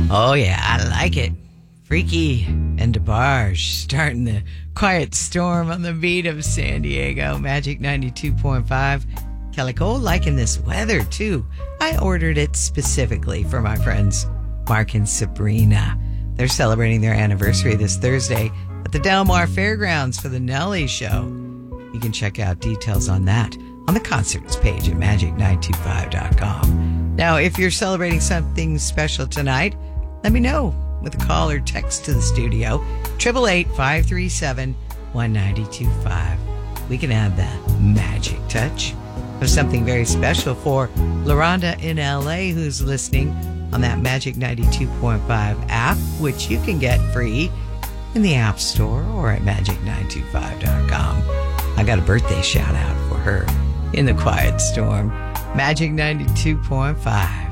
Oh, yeah, I like it. Freaky and DeBarge starting the quiet storm on the beat of San Diego. Magic 92.5. Kelly Cole liking this weather, too. I ordered it specifically for my friends Mark and Sabrina. They're celebrating their anniversary this Thursday at the Del Mar Fairgrounds for the Nelly Show. You can check out details on that on the concerts page at magic925.com. Now, if you're celebrating something special tonight, let me know with a call or text to the studio, 888-537-1925. We can add the magic touch of something very special for LaRonda in LA, who's listening on that Magic 92.5 app, which you can get free in the App Store or at magic925.com. I got a birthday shout out for her in the quiet storm. Magic 92.5.